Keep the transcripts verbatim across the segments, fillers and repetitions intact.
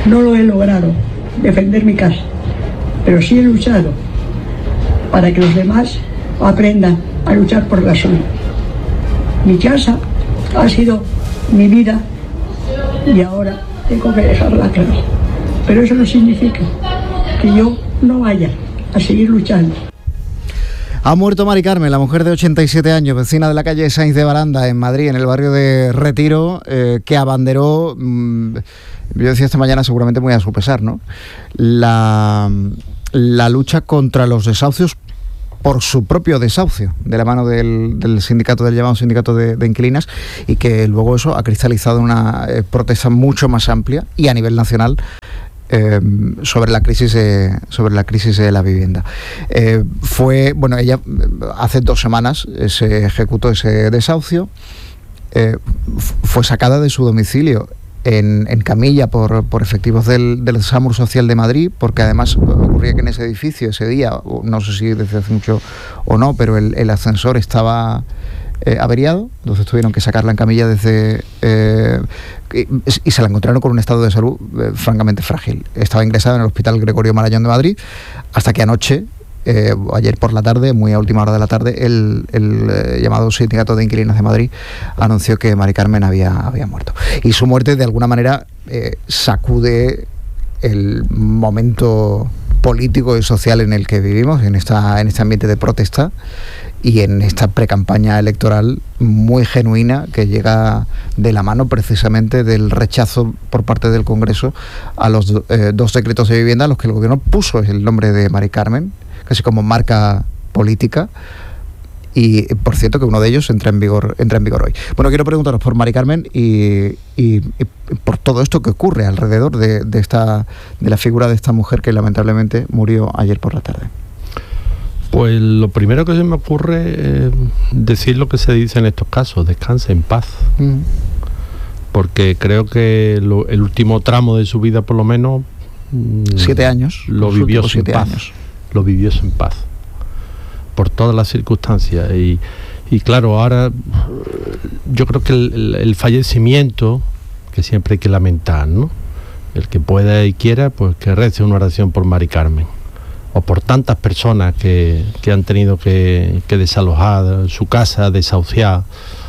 No lo he logrado, defender mi casa, pero sí he luchado para que los demás aprendan a luchar por la suya. Mi casa ha sido mi vida y ahora tengo que dejarla atrás. Pero eso no significa que yo no vaya a seguir luchando. Ha muerto Mari Carmen, la mujer de ochenta y siete años, vecina de la calle Sainz de Baranda, en Madrid, en el barrio de Retiro, eh, que abanderó, mmm, yo decía esta mañana, seguramente muy a su pesar, ¿no?, la, la lucha contra los desahucios por su propio desahucio, de la mano del, del sindicato, del llamado sindicato de, de inquilinas, y que luego eso ha cristalizado en una eh, protesta mucho más amplia y a nivel nacional Eh, sobre la crisis de, sobre la crisis de la vivienda. Eh, fue, bueno, ella hace dos semanas eh, se ejecutó ese desahucio, eh, fue sacada de su domicilio en, en camilla por, por efectivos del, del SAMUR Social de Madrid, porque además ocurría que en ese edificio ese día, no sé si desde hace mucho o no, pero el, el ascensor estaba Eh, averiado, entonces tuvieron que sacarla en camilla desde eh, y, y se la encontraron con un estado de salud eh, francamente frágil. Estaba ingresada en el Hospital Gregorio Marañón de Madrid, hasta que anoche, eh, ayer por la tarde, muy a última hora de la tarde, el, el eh, llamado Sindicato de Inquilinos de Madrid anunció que Mari Carmen había, había muerto. Y su muerte, de alguna manera, eh, sacude el momento político y social en el que vivimos, en esta en este ambiente de protesta y en esta precampaña electoral muy genuina que llega de la mano precisamente del rechazo por parte del Congreso a los eh, dos decretos de vivienda a los que el gobierno puso el nombre de Mari Carmen, casi como marca política. Y por cierto que uno de ellos entra en vigor entra en vigor hoy. Bueno, quiero preguntaros por Mari Carmen y, y, y por todo esto que ocurre alrededor de, de esta de la figura de esta mujer que lamentablemente murió ayer por la tarde. Pues lo primero que se me ocurre es decir lo que se dice en estos casos: descanse en paz. Mm. Porque creo que lo, el último tramo de su vida, por lo menos, siete años, lo vivió sin paz. Años. Lo vivió sin paz. Por todas las circunstancias. Y, y claro, ahora yo creo que el, el, el fallecimiento, que siempre hay que lamentar, ¿no? El que pueda y quiera, pues que rece una oración por Mari Carmen, o por tantas personas que, que han tenido que, que desalojar su casa, desahuciar.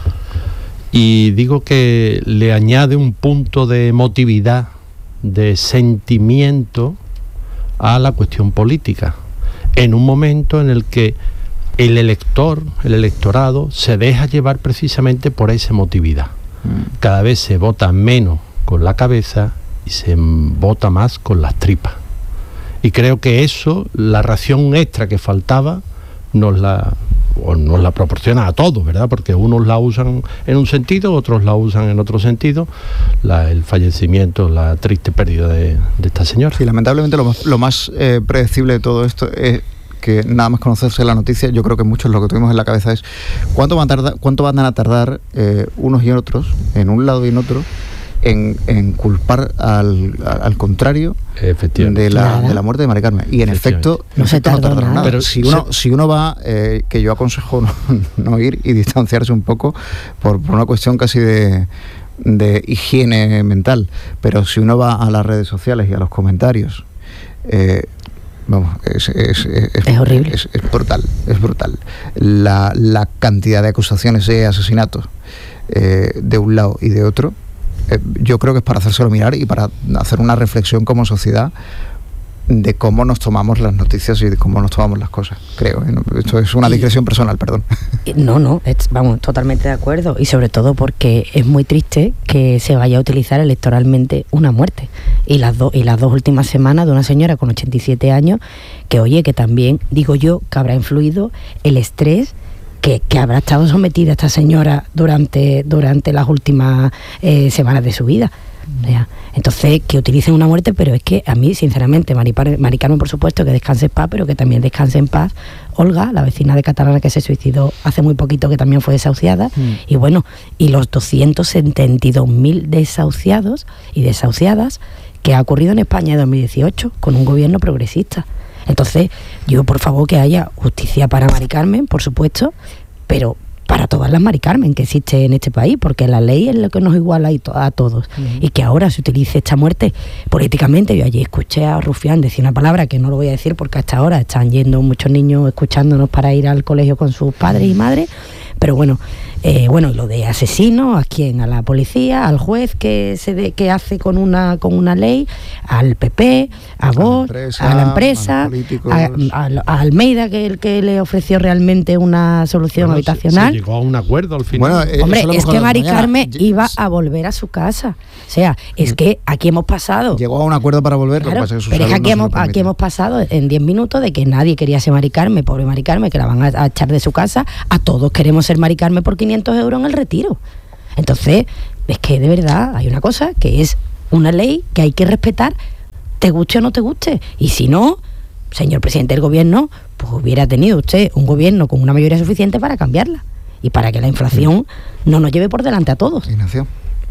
Y digo que le añade un punto de emotividad, de sentimiento a la cuestión política, en un momento en el que el elector, el electorado, se deja llevar precisamente por esa emotividad. Mm. Cada vez se vota menos con la cabeza y se vota más con las tripas. Y creo que eso, la ración extra que faltaba, nos la, o nos la proporciona a todos, ¿verdad? Porque unos la usan en un sentido, otros la usan en otro sentido. La, el fallecimiento, la triste pérdida de, de esta señora. Sí, lamentablemente lo más, lo más eh, predecible de todo esto es que nada más conocerse la noticia, yo creo que muchos lo que tuvimos en la cabeza es cuánto van a tardar, cuánto van a tardar eh, unos y otros, en un lado y en otro, En, en culpar al, al contrario de la, de la muerte de Mari Carmen. Y en efecto no se tardó no nada. nada. Pero si uno, si uno va, eh, que yo aconsejo no, no ir y distanciarse un poco por, por una cuestión casi de, de higiene mental, pero si uno va a las redes sociales y a los comentarios, eh, vamos, es, es, es, es, es horrible. Es, es brutal, es brutal. La, la cantidad de acusaciones de asesinatos eh, de un lado y de otro, eh, yo creo que es para hacérselo mirar y para hacer una reflexión como sociedad de cómo nos tomamos las noticias y de cómo nos tomamos las cosas, creo. ¿eh? Esto es una digresión personal, perdón. No, no, es, vamos, totalmente de acuerdo, y sobre todo porque es muy triste que se vaya a utilizar electoralmente una muerte. Y las, do, y las dos últimas semanas de una señora con ochenta y siete años, que oye, que también, digo yo, que habrá influido el estrés que, que habrá estado sometida esta señora durante, durante las últimas eh, semanas de su vida. O sea, entonces, que utilicen una muerte, pero es que a mí, sinceramente, Mari, Mari Carmen, por supuesto, que descanse en paz, pero que también descanse en paz Olga, la vecina de Catalana que se suicidó hace muy poquito, que también fue desahuciada, mm. y bueno, y los doscientos setenta y dos mil desahuciados y desahuciadas que ha ocurrido en España en dos mil dieciocho, con un gobierno progresista. Entonces, yo, por favor, que haya justicia para Mari Carmen, por supuesto, pero para todas las Mari Carmen que existe en este país, porque la ley es lo que nos iguala a todos. Uh-huh. Y que ahora se utilice esta muerte políticamente. Yo allí escuché a Rufián decir una palabra que no lo voy a decir porque hasta ahora están yendo muchos niños escuchándonos para ir al colegio con sus padres y madres, pero bueno, eh, bueno, lo de asesino, ¿a quién? A la policía, al juez que se de, que hace con una con una ley, al P P, a Vox, a la empresa, a, a, a, a Almeida, que el que le ofreció realmente una solución bueno, habitacional. Se, se llegó a un acuerdo al final. Bueno, eh, Hombre, es que Mari Carmen iba a volver a su casa. O sea, es que aquí hemos pasado. Llegó a un acuerdo para volver, claro, lo que pasa es que pero es que aquí, no hemos, aquí hemos pasado en diez minutos de que nadie quería ser Mari Carmen, pobre Mari Carmen, que la van a, a echar de su casa, a todos queremos ser Mari Carmen por quinientos euros en el retiro. Entonces, es que de verdad hay una cosa que es una ley que hay que respetar, te guste o no te guste. Y si no, señor presidente del gobierno, pues hubiera tenido usted un gobierno con una mayoría suficiente para cambiarla y para que la inflación no nos lleve por delante a todos. Ignacio.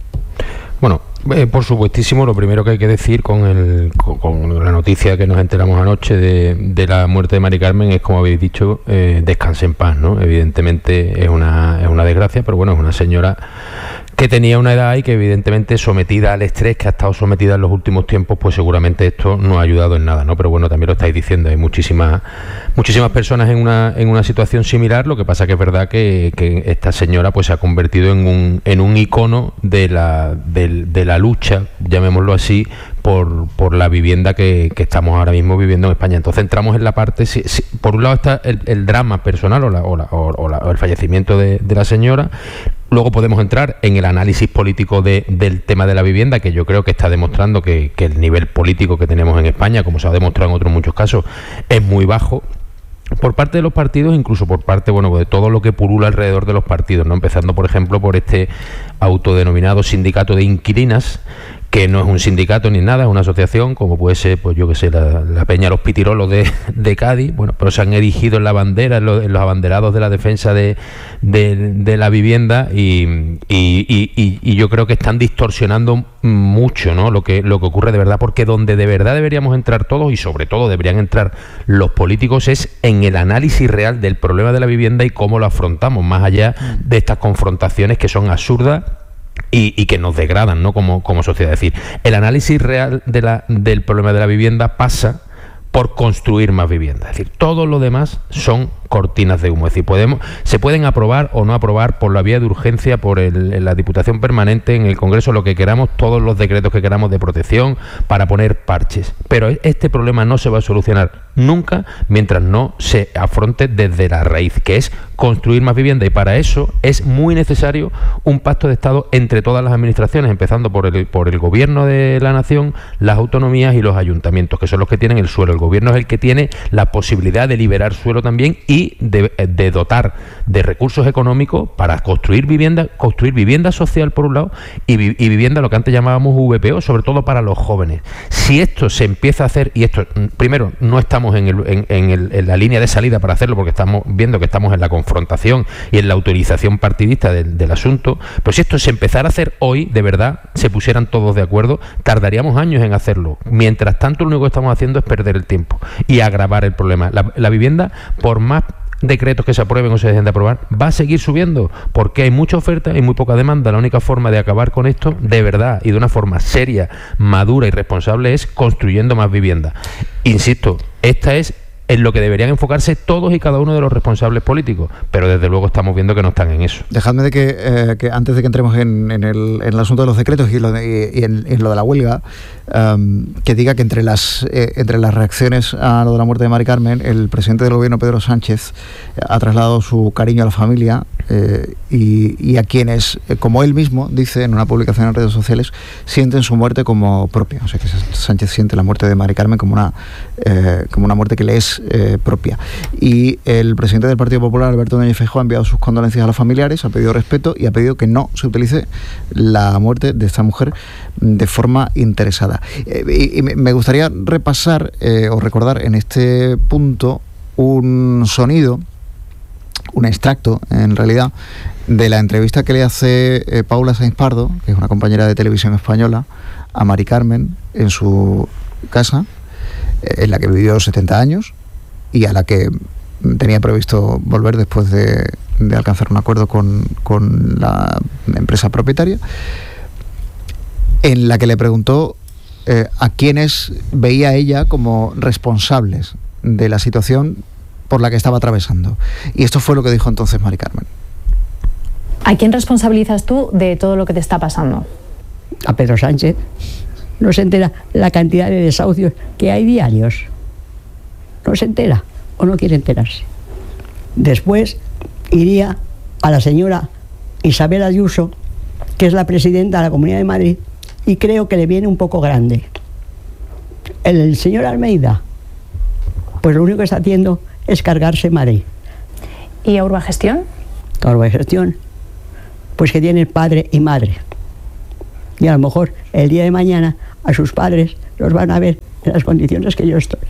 Bueno, eh, por supuestísimo, lo primero que hay que decir con, el, con, con la noticia que nos enteramos anoche de, de la muerte de Mari Carmen es, como habéis dicho, eh, descanse en paz, ¿no? Evidentemente es una, es una desgracia, pero bueno, es una señora que tenía una edad y que evidentemente, sometida al estrés que ha estado sometida en los últimos tiempos, pues seguramente esto no ha ayudado en nada, ¿no? Pero bueno, también lo estáis diciendo, hay muchísimas muchísimas personas en una en una situación similar. Lo que pasa que es verdad que, que esta señora pues se ha convertido en un en un icono de la de, de la lucha, llamémoslo así, por, por la vivienda que, que estamos ahora mismo viviendo en España. Entonces entramos en la parte, si, si, por un lado está el, el drama personal o, la, o, la, o, o, la, o el fallecimiento de, de la señora. Luego podemos entrar en el análisis político de, del tema de la vivienda, que yo creo que está demostrando que, que el nivel político que tenemos en España, como se ha demostrado en otros muchos casos, es muy bajo por parte de los partidos, incluso por parte, bueno, de todo lo que pulula alrededor de los partidos, ¿no? Empezando, por ejemplo, por este autodenominado sindicato de inquilinas, que no es un sindicato ni nada, es una asociación, como puede ser, pues yo que sé, la, la Peña Los Pitirolos de, de Cádiz, bueno, pero se han erigido en la bandera, en los, en los abanderados de la defensa de, de, de la vivienda y, y, y, y yo creo que están distorsionando mucho, ¿no? lo que, lo que ocurre de verdad, porque donde de verdad deberíamos entrar todos y sobre todo deberían entrar los políticos es en el análisis real del problema de la vivienda y cómo lo afrontamos, más allá de estas confrontaciones que son absurdas Y, y que nos degradan, ¿no? como, como sociedad. Es decir, el análisis real de la, del problema de la vivienda pasa por construir más viviendas. Es decir, todo lo demás son cortinas de humo. Es decir, podemos, se pueden aprobar o no aprobar por la vía de urgencia, por el, en la Diputación Permanente, en el Congreso, lo que queramos, todos los decretos que queramos de protección para poner parches. Pero este problema no se va a solucionar nunca mientras no se afronte desde la raíz, que es construir más vivienda, y para eso es muy necesario un pacto de Estado entre todas las administraciones, empezando por el, por el Gobierno de la Nación, las autonomías y los ayuntamientos, que son los que tienen el suelo. El Gobierno es el que tiene la posibilidad de liberar suelo también y de, de dotar de recursos económicos para construir vivienda, construir vivienda social por un lado y, y vivienda, lo que antes llamábamos V P O, sobre todo para los jóvenes. Si esto se empieza a hacer, y esto, primero, no estamos en, el, en, en, el, en la línea de salida para hacerlo, porque estamos viendo que estamos en la confrontación y en la autorización partidista del, del asunto, pero si esto se empezara a hacer hoy, de verdad, se pusieran todos de acuerdo, tardaríamos años en hacerlo. Mientras tanto, lo único que estamos haciendo es perder el tiempo y agravar el problema. La, la vivienda, por más decretos que se aprueben o se dejen de aprobar, va a seguir subiendo, porque hay mucha oferta y muy poca demanda. La única forma de acabar con esto, de verdad, y de una forma seria, madura y responsable, es construyendo más vivienda. Insisto, esta es en lo que deberían enfocarse todos y cada uno de los responsables políticos, pero desde luego estamos viendo que no están en eso. Dejadme de que, eh, que antes de que entremos en, en, el, en el asunto de los decretos y, lo de, y en, en lo de la huelga, um, que diga que entre las eh, entre las reacciones a lo de la muerte de Mari Carmen, el presidente del gobierno, Pedro Sánchez, ha trasladado su cariño a la familia eh, y, y a quienes, eh, como él mismo dice en una publicación en redes sociales, sienten su muerte como propia. O sea, que Sánchez siente la muerte de Mari Carmen como una, eh, como una muerte que le es Eh, propia. Y el presidente del Partido Popular, Alberto Núñez Feijóo, ha enviado sus condolencias a los familiares, ha pedido respeto y ha pedido que no se utilice la muerte de esta mujer de forma interesada. Eh, y, y me gustaría repasar eh, o recordar en este punto un sonido, un extracto, en realidad, de la entrevista que le hace eh, Paula Sainz Pardo, que es una compañera de televisión española, a Mari Carmen en su casa, eh, en la que vivió setenta años, y a la que tenía previsto volver después de, de alcanzar un acuerdo con, con la empresa propietaria, en la que le preguntó eh, a quiénes veía ella como responsables de la situación por la que estaba atravesando. Y esto fue lo que dijo entonces Mari Carmen. ¿A quién responsabilizas tú de todo lo que te está pasando? A Pedro Sánchez. No se entera la cantidad de desahucios que hay diarios. No se entera o no quiere enterarse. Después iría a la señora Isabel Ayuso, que es la presidenta de la Comunidad de Madrid, y creo que le viene un poco grande. El señor Almeida, pues lo único que está haciendo es cargarse Madrid. ¿Y a Urbagestión? A Urbagestión, pues que tiene padre y madre. Y a lo mejor el día de mañana a sus padres los van a ver en las condiciones que yo estoy.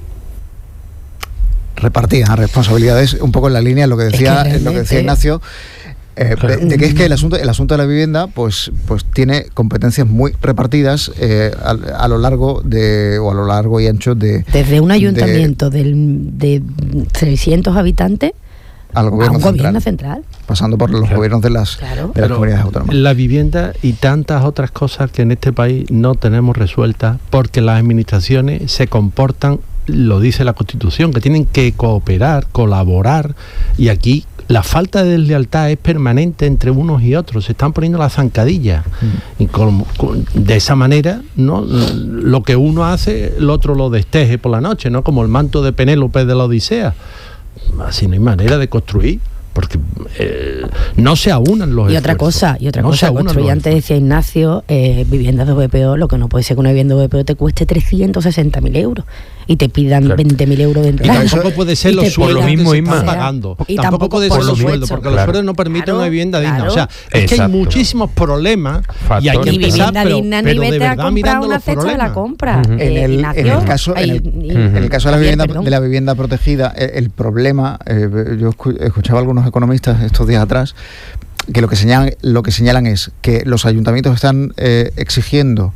Repartía responsabilidades un poco en la línea de lo que decía, es que lo que decía Ignacio, eh, de, de que es que el asunto el asunto de la vivienda pues pues tiene competencias muy repartidas eh, a, a lo largo de o a lo largo y ancho de desde un ayuntamiento de, del, de seiscientos habitantes al gobierno, a un central, gobierno central, pasando por los claro. gobiernos de las, claro. de las comunidades autónomas. La vivienda y tantas otras cosas que en este país no tenemos resueltas porque las administraciones se comportan, lo dice la Constitución, que tienen que cooperar, colaborar, y aquí la falta de deslealtad es permanente entre unos y otros, se están poniendo las zancadillas mm. y con, con, de esa manera no lo que uno hace el otro lo desteje por la noche, no como el manto de Penélope de la Odisea. Así no hay manera de construir, porque eh, no se aunan los y otra esfuerzos. cosa y otra no cosa construir, antes decía Ignacio, eh, viviendas de V P O, lo que no puede ser que una vivienda de V P O te cueste trescientos sesenta mil euros y te pidan claro. veinte mil euros de entrada. Y tampoco puede ser los sueldos lo mismo, que se están pagando. Y tampoco, tampoco puede ser los sueldos, porque claro. los sueldos no permiten claro, una vivienda digna. Claro. O sea, es Exacto. que hay muchísimos problemas Factor. y hay que ni empezar, vivienda pero, digna, pero ni de vete a verdad comprar una los cesta problemas. de la compra. Uh-huh. eh, en, el, Ignacio, en el caso, en el, y, en el caso de la vivienda, perdón. de la vivienda protegida, el, el problema, eh, yo escuchaba a algunos economistas estos días atrás, que lo que señalan, lo que señalan es que los ayuntamientos están eh, exigiendo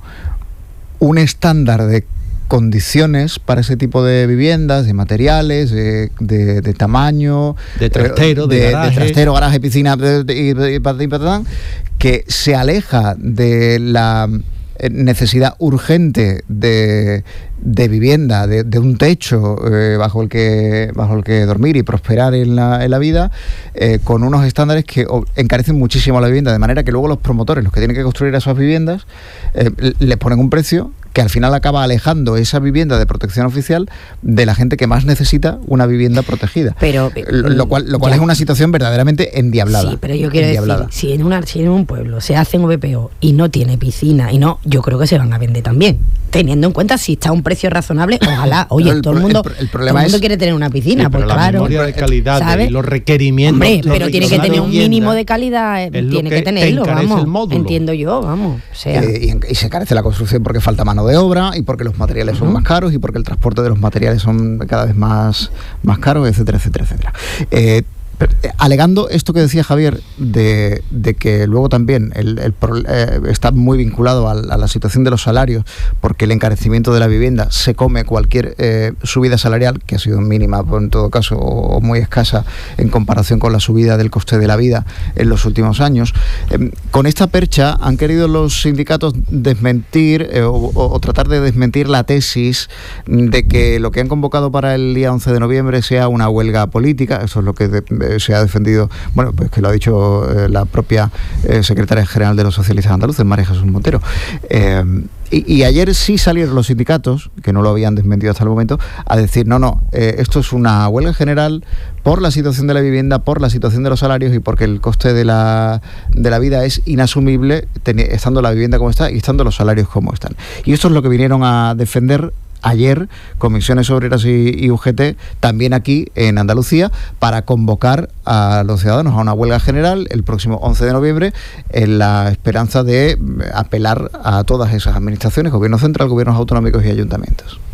un estándar de condiciones para ese tipo de viviendas, de materiales, de, de, de tamaño, de trastero, de, de, garaje. de trastero, garaje, piscina, de, de, de, de, de, que se aleja de la necesidad urgente de, de vivienda, de, de un techo eh, bajo el que bajo el que dormir y prosperar en la, en la vida, eh, con unos estándares que encarecen muchísimo la vivienda, de manera que luego los promotores, los que tienen que construir esas viviendas, eh, les ponen un precio que al final acaba alejando esa vivienda de protección oficial de la gente que más necesita una vivienda protegida. Pero lo, lo cual, lo cual es una situación verdaderamente endiablada. Sí, pero yo quiero endiablada. decir, si en, una, si en un pueblo se hace un V P O y no tiene piscina, y no, yo creo que se van a vender también. Teniendo en cuenta si está a un precio razonable, ojalá. Oye, el, todo el mundo, el, el problema todo el mundo es, quiere tener una piscina, sí, pues la claro. memoria de calidad, ¿sabes? Y los requerimientos. Hombre, los pero tiene que tener un mínimo de calidad, tiene que, que tenerlo, vamos. Entiendo yo, vamos. O sea. eh, y, y se carece la construcción porque falta mano de obra y porque los materiales son uh-huh. más caros y porque el transporte de los materiales son cada vez más, más caros, etcétera, etcétera, etcétera. Eh, alegando esto que decía Javier de, de que luego también el, el, eh, está muy vinculado a, a la situación de los salarios, porque el encarecimiento de la vivienda se come cualquier eh, subida salarial, que ha sido mínima en todo caso o muy escasa en comparación con la subida del coste de la vida en los últimos años. Eh, con esta percha han querido los sindicatos desmentir eh, o, o tratar de desmentir la tesis de que lo que han convocado para el día once de noviembre sea una huelga política. Eso es lo que de, se ha defendido, bueno, pues que lo ha dicho eh, la propia eh, secretaria general de los socialistas andaluces, María Jesús Montero. Eh, y, y ayer sí salieron los sindicatos, que no lo habían desmentido hasta el momento, a decir, no, no, eh, esto es una huelga general por la situación de la vivienda, por la situación de los salarios y porque el coste de la, de la vida es inasumible, teni- estando la vivienda como está y estando los salarios como están. Y esto es lo que vinieron a defender ayer Comisiones Obreras y, y U G T, también aquí en Andalucía, para convocar a los ciudadanos a una huelga general el próximo once de noviembre, en la esperanza de apelar a todas esas administraciones, gobierno central, gobiernos autonómicos y ayuntamientos.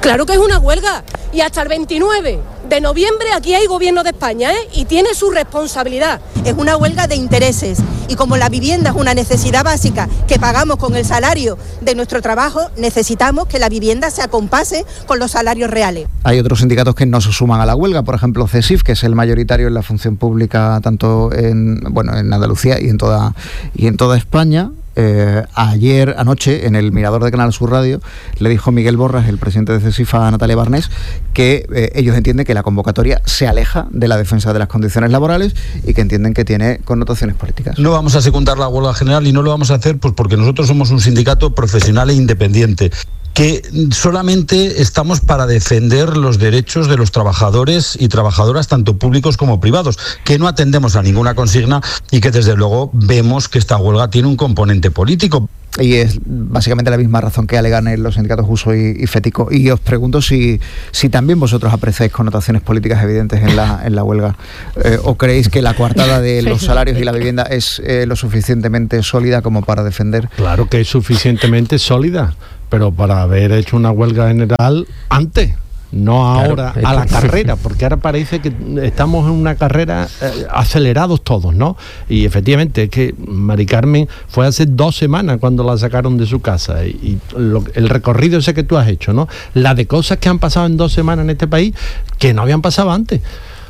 Claro que es una huelga. Y hasta el veintinueve de noviembre aquí hay gobierno de España, ¿eh? Y tiene su responsabilidad. Es una huelga de intereses. Y como la vivienda es una necesidad básica que pagamos con el salario de nuestro trabajo, necesitamos que la vivienda se acompase con los salarios reales. Hay otros sindicatos que no se suman a la huelga, por ejemplo CESIF, que es el mayoritario en la función pública tanto en, bueno, en Andalucía y en toda, y en toda España. Eh, ayer, anoche, en el Mirador de Canal Sur Radio, le dijo Miguel Borras, el presidente de CESIF, a Natalia Barnés, que eh, ellos entienden que la convocatoria se aleja de la defensa de las condiciones laborales y que entienden que tiene connotaciones políticas. No vamos a secundar la huelga general y no lo vamos a hacer pues porque nosotros somos un sindicato profesional e independiente, que solamente estamos para defender los derechos de los trabajadores y trabajadoras, tanto públicos como privados, que no atendemos a ninguna consigna y que desde luego vemos que esta huelga tiene un componente político. Y es básicamente la misma razón que alegan en los sindicatos Juso y, y Fetico. Y os pregunto si, si también vosotros apreciáis connotaciones políticas evidentes en la, en la huelga, eh, o creéis que la coartada de los salarios y la vivienda es eh, lo suficientemente sólida como para defender. Claro que es suficientemente sólida, pero para haber hecho una huelga general antes, no ahora, claro, a la carrera, porque ahora parece que estamos en una carrera eh, acelerados todos, ¿no? Y efectivamente es que Mari Carmen fue hace dos semanas cuando la sacaron de su casa y, y lo, el recorrido ese que tú has hecho, ¿no? La de cosas que han pasado en dos semanas en este país que no habían pasado antes.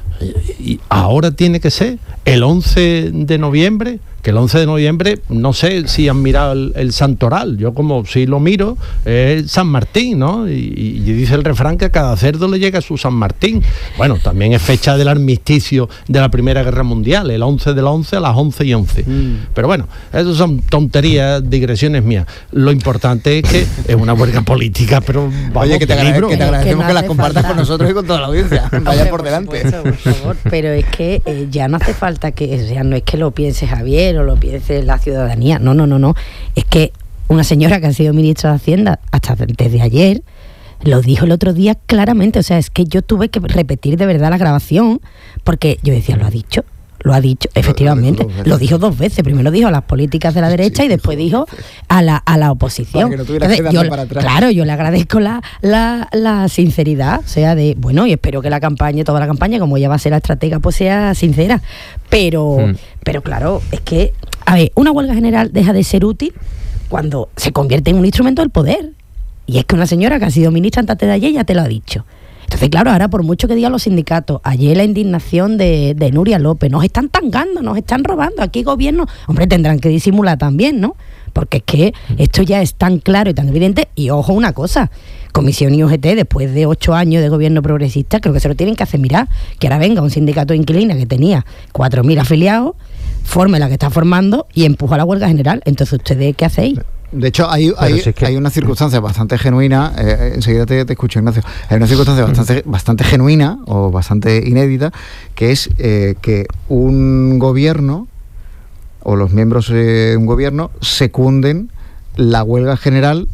Y ahora tiene que ser el once de noviembre, que el once de noviembre, no sé si han mirado el, el santoral, yo como si lo miro, es San Martín, ¿no? Y, y dice el refrán que a cada cerdo le llega su San Martín. Bueno, también es fecha del armisticio de la Primera Guerra Mundial, el once del once a las once y once. Mm. Pero bueno, eso son tonterías, digresiones mías. Lo importante es que es una huelga política, pero vamos, oye, que te, agrade- que te agradecemos que, no que las compartas falta. con nosotros y con toda la audiencia. Vaya por delante. Por, supuesto, por favor, pero es que eh, ya no hace falta que, o sea, no es que lo piense Javier o lo piense la ciudadanía, no, no, no, no, es que una señora que ha sido ministra de Hacienda hasta desde ayer lo dijo el otro día claramente, o sea, es que yo tuve que repetir de verdad la grabación porque yo decía, lo ha dicho, lo ha dicho, efectivamente, lo, lo, lo dijo dos veces, primero dijo a las políticas de la derecha y después dijo a la, a la oposición. No Entonces, yo, para atrás. Claro, yo le agradezco la, la, la sinceridad, o sea, de, bueno, y espero que la campaña, toda la campaña, como ella va a ser la estratega, pues sea sincera, pero, mm. pero claro, es que, a ver, una huelga general deja de ser útil cuando se convierte en un instrumento del poder, y es que una señora que ha sido ministra antes de ayer ya te lo ha dicho. Entonces, claro, ahora por mucho que digan los sindicatos, ayer la indignación de, de Nuria López, nos están tangando, nos están robando, aquí gobierno, hombre, tendrán que disimular también, ¿no? Porque es que esto ya es tan claro y tan evidente, y ojo una cosa, Comisión I U G T, después de ocho años de gobierno progresista, creo que se lo tienen que hacer mirar, que ahora venga un sindicato de inquilinas que tenía cuatro mil afiliados, forme la que está formando y empuja a la huelga general. Entonces, ¿ustedes qué hacéis? De hecho, hay, hay, si es que... hay una circunstancia bastante genuina, eh, enseguida te, te escucho, Ignacio, hay una circunstancia bastante, bastante genuina o bastante inédita, que es eh, que un gobierno o los miembros de un gobierno secunden la huelga general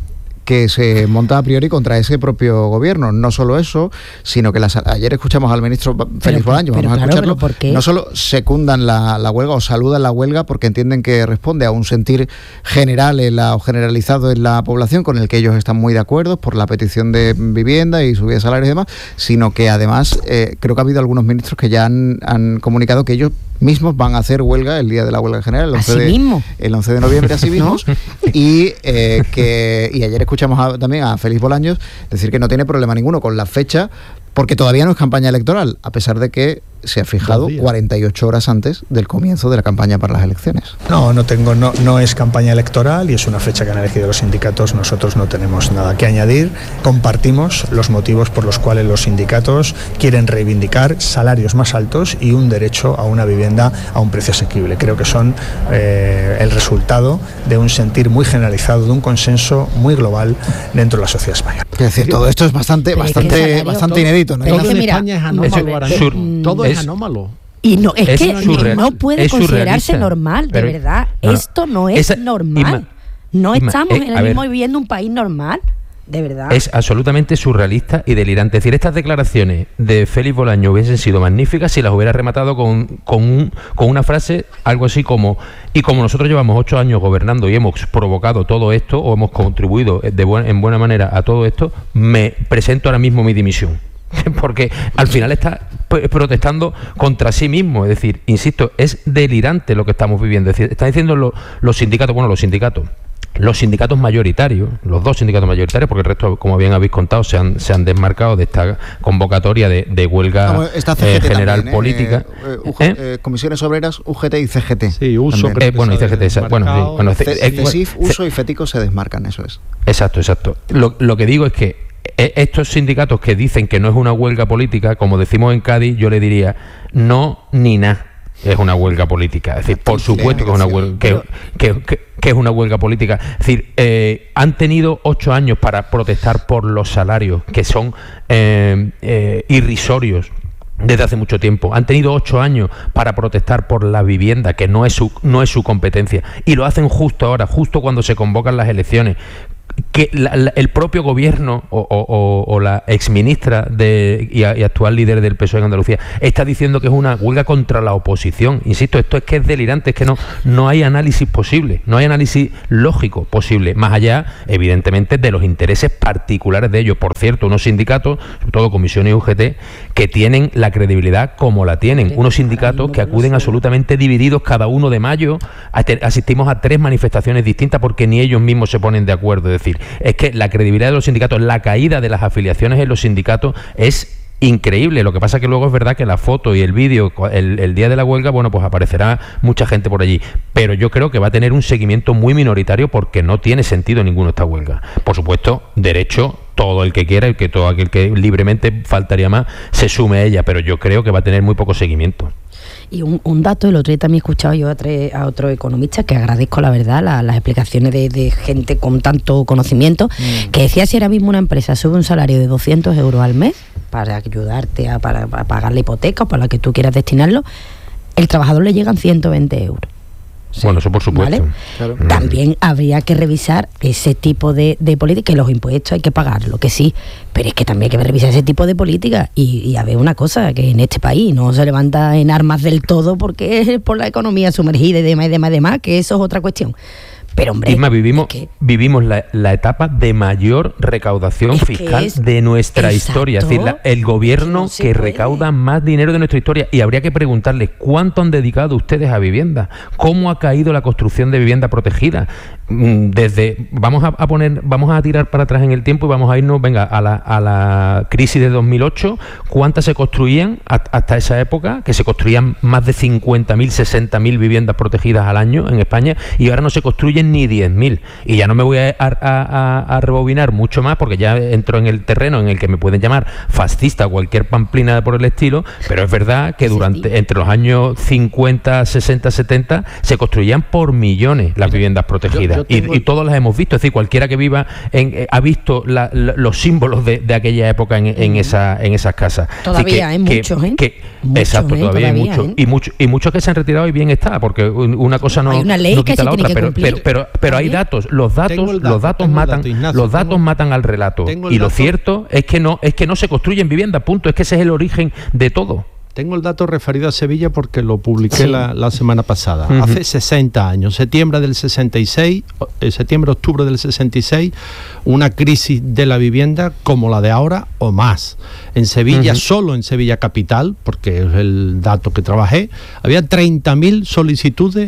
que se monta a priori contra ese propio gobierno. No solo eso, sino que las, ayer escuchamos al ministro Félix Bolaños, vamos a claro, escucharlo, ¿por qué? No solo secundan la, la huelga o saludan la huelga porque entienden que responde a un sentir general en la, o generalizado en la población con el que ellos están muy de acuerdo por la petición de vivienda y subida de salarios y demás, sino que además eh, creo que ha habido algunos ministros que ya han, han comunicado que ellos mismos van a hacer huelga el día de la huelga general, el once, de, el once de noviembre, así mismos, ¿no? y, eh, que, y ayer escuchamos a, también a Félix Bolaños decir que no tiene problema ninguno con la fecha, porque todavía no es campaña electoral, a pesar de que se ha fijado cuarenta y ocho horas antes del comienzo de la campaña para las elecciones. No, no tengo, no, no es campaña electoral y es una fecha que han elegido los sindicatos. Nosotros no tenemos nada que añadir. Compartimos los motivos por los cuales los sindicatos quieren reivindicar salarios más altos y un derecho a una vivienda a un precio asequible. Creo que son eh, el resultado de un sentir muy generalizado, de un consenso muy global dentro de la sociedad española. Es decir, todo esto es bastante, bastante, bastante inédito, ¿no? Todo en España es anómalo. Todo es anómalo. Y no, es, es que surreal, no puede considerarse normal, de verdad. No, Esto no es esa, normal. Ima, no ima, estamos eh, en el mismo viviendo un país normal. De verdad. Es absolutamente surrealista y delirante. Es decir, estas declaraciones de Félix Bolaño hubiesen sido magníficas si las hubiera rematado con, con, un, con una frase, algo así como: y como nosotros llevamos ocho años gobernando y hemos provocado todo esto, o hemos contribuido de buen, en buena manera a todo esto, me presento ahora mismo mi dimisión. Porque al final está protestando contra sí mismo. Es decir, insisto, es delirante lo que estamos viviendo. Es decir, están diciendo lo, los sindicatos, bueno, los sindicatos, los sindicatos mayoritarios, los dos sindicatos mayoritarios, porque el resto, como bien habéis contado, se han, se han desmarcado de esta convocatoria de, de huelga no, eh, general también, política. Eh, U G, ¿Eh? Eh, Comisiones Obreras, U G T y C G T. Sí, uso. Eh, bueno, y C G T. Bueno, sí, bueno, C E S I F, Uso y FETICO se desmarcan, eso es. Exacto, exacto. Lo, lo que digo es que estos sindicatos que dicen que no es una huelga política, como decimos en Cádiz, yo le diría no ni nada. Es una huelga política. Es decir, por supuesto que es una huelga, que, que, que, que es una huelga política. Es decir, eh, han tenido ocho años para protestar por los salarios, que son eh, eh, irrisorios desde hace mucho tiempo. Han tenido ocho años para protestar por la vivienda, que no es su, no es su competencia. Y lo hacen justo ahora, justo cuando se convocan las elecciones. Que la, la, el propio gobierno o, o, o la exministra de, y, y actual líder del P S O E en Andalucía está diciendo que es una huelga contra la oposición. Insisto, esto es que es delirante, es que no, no hay análisis posible, no hay análisis lógico posible, más allá, evidentemente, de los intereses particulares de ellos. Por cierto, unos sindicatos, sobre todo Comisiones y U G T, que tienen la credibilidad como la tienen. Unos sindicatos que acuden absolutamente divididos. Cada uno de mayo asistimos a tres manifestaciones distintas porque ni ellos mismos se ponen de acuerdo. Es decir, es que la credibilidad de los sindicatos, la caída de las afiliaciones en los sindicatos es increíble. Lo que pasa que luego es verdad que la foto y el vídeo, el, el día de la huelga, bueno, pues aparecerá mucha gente por allí. Pero yo creo que va a tener un seguimiento muy minoritario porque no tiene sentido ninguno esta huelga. Por supuesto, derecho todo el que quiera y que todo aquel que libremente, faltaría más, se sume a ella, pero yo creo que va a tener muy poco seguimiento. Y un, un dato, el otro día también he escuchado yo a, tres, a otro economista, que agradezco la verdad la, las explicaciones de, de gente con tanto conocimiento, mm. que decía: si ahora mismo una empresa sube un salario de doscientos euros al mes para ayudarte a, para, para pagar la hipoteca o para la que tú quieras destinarlo, el trabajador le llegan ciento veinte euros. Sí, bueno, eso por supuesto. ¿Vale? Claro. También habría que revisar ese tipo de, de política, que los impuestos hay que pagarlo, que sí, pero es que también hay que revisar ese tipo de política y, y a ver una cosa, que en este país no se levanta en armas del todo porque es por la economía sumergida y demás y demás y demás, que eso es otra cuestión. Pero hombre, Isma, vivimos, es que, vivimos la, la etapa de mayor recaudación fiscal es, de nuestra exacto, historia. Es decir, la, el gobierno que, no que recauda más dinero de nuestra historia. Y habría que preguntarles cuánto han dedicado ustedes a vivienda, cómo ha caído la construcción de vivienda protegida. Desde vamos a, a poner, vamos a tirar para atrás en el tiempo y vamos a irnos, venga, a la, a la crisis de dos mil ocho. ¿Cuántas se construían a, hasta esa época? Que se construían más de cincuenta mil, sesenta mil viviendas protegidas al año en España, y ahora no se construyen ni diez mil. Y ya no me voy a, a, a, a rebobinar mucho más porque ya entro en el terreno en el que me pueden llamar fascista o cualquier pamplina por el estilo, pero es verdad que durante sí. entre los años cincuenta, sesenta, setenta se construían por millones las viviendas protegidas. Yo, yo tengo... y, y todas las hemos visto. Es decir, cualquiera que viva en, eh, ha visto la, la, los símbolos de, de aquella época en, en, esa, en esas casas. Todavía hay muchos, ¿eh? Que, muchos, exacto, ¿eh? todavía, todavía hay muchos. ¿eh? Y, mucho, y muchos que se han retirado y bien está, porque una cosa no, hay una ley no que quita se la tiene otra, que pero, cumplir. pero, pero, pero hay datos. Los datos, dato, los datos matan, dato, Ignacio, los datos tengo, matan al relato. Y lo dato, cierto es que no, es que no se construyen viviendas, punto. Es que ese es el origen de todo. Tengo el dato referido a Sevilla porque lo publiqué sí. la, la semana pasada. Uh-huh. Hace sesenta años, septiembre del sesenta y seis, eh, septiembre-octubre del sesenta y seis, una crisis de la vivienda como la de ahora o más. En Sevilla, uh-huh. solo en Sevilla capital, porque es el dato que trabajé, había treinta mil solicitudes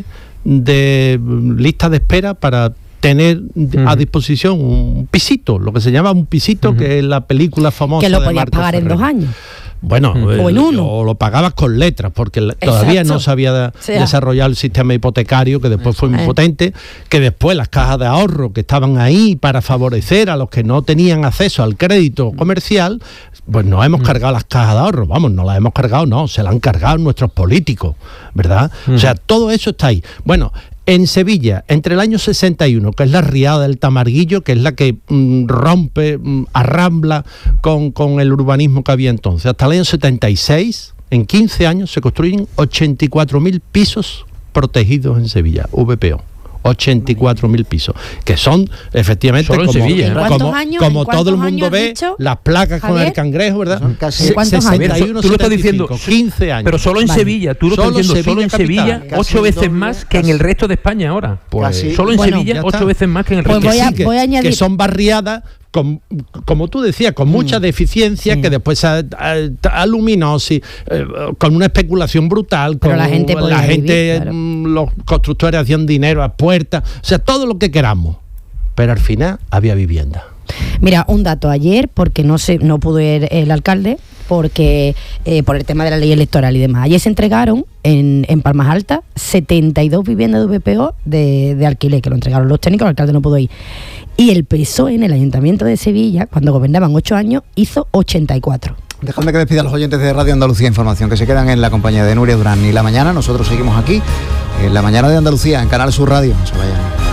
de lista de espera para tener uh-huh. a disposición un pisito, lo que se llama un pisito, uh-huh. que es la película famosa que lo de podías Marcos pagar Ferrer. En dos años. Bueno, o el, en uno. O lo pagabas con letras, porque Exacto. todavía no se había o sea, desarrollado el sistema hipotecario, que después fue muy eh. potente, que después las cajas de ahorro que estaban ahí para favorecer a los que no tenían acceso al crédito comercial, pues no hemos mm. cargado las cajas de ahorro, vamos, no las hemos cargado, no, se las han cargado nuestros políticos, ¿verdad? Mm. O sea, todo eso está ahí. Bueno, en Sevilla, entre el año sesenta y uno, que es la riada del Tamarguillo, que es la que mm, rompe, mm, arrambla con, con el urbanismo que había entonces, hasta el año setenta y seis, en quince años, se construyen ochenta y cuatro mil pisos protegidos en Sevilla, V P O. ochenta y cuatro mil pisos, que son efectivamente Solo en como, Sevilla, ¿eh? como, años, como todo el años mundo has ve, dicho, las placas con Javier? el cangrejo, ¿verdad? Son casi- Se- ¿Cuántos sesenta y años? uno, Tú lo estás setenta y cinco, diciendo, quince años. Pero solo en Vale. Sevilla, tú lo Solo estás diciendo, solo en Sevilla Sevilla, capital. ocho Casi veces doble, más que en casi- el resto de España ahora. Pues, Casi- Solo en Bueno, Sevilla, ya ocho está. veces más que en el Pues resto. voy a- que, voy a añadir- que son barriadas con, como tú decías, con mucha deficiencia, Sí. que después a, a- aluminosis, eh, con una especulación brutal, Pero con la gente podía gente, vivir, claro. mm, los constructores hacían dinero a puertas, o sea, todo lo que queramos, pero al final había vivienda. Mira, un dato ayer, porque no se, no pudo ir el alcalde, porque eh, por el tema de la ley electoral y demás. Ayer se entregaron en, en Palmas Altas setenta y dos viviendas de V P O de, de alquiler, que lo entregaron los técnicos, el alcalde no pudo ir. Y el P S O E en el Ayuntamiento de Sevilla, cuando gobernaban ocho años, hizo ochenta y cuatro. Dejadme que despida a los oyentes de Radio Andalucía Información, que se quedan en la compañía de Nuria Durán. Y la mañana nosotros seguimos aquí, en la mañana de Andalucía, en Canal Sur Radio. No se vayan.